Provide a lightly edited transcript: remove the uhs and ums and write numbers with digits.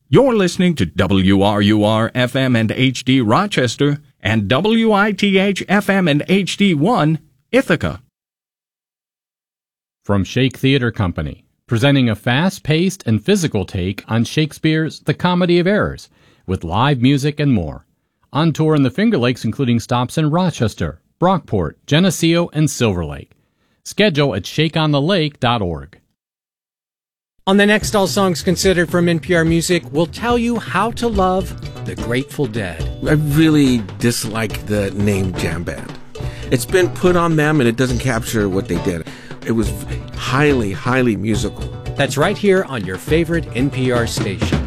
You're listening to WRUR-FM and HD Rochester and WITH-FM and HD1 Ithaca. From Shake Theatre Company, presenting a fast-paced and physical take on Shakespeare's The Comedy of Errors, with live music and more. On tour in the Finger Lakes, including stops in Rochester, Brockport, Geneseo, and Silver Lake. Schedule at shakeonthelake.org. On the next All Songs Considered from NPR Music, we'll tell you how to love the Grateful Dead. I really dislike the name jam band. It's been put on them and it doesn't capture what they did. It was highly, highly musical. That's right here on your favorite NPR station.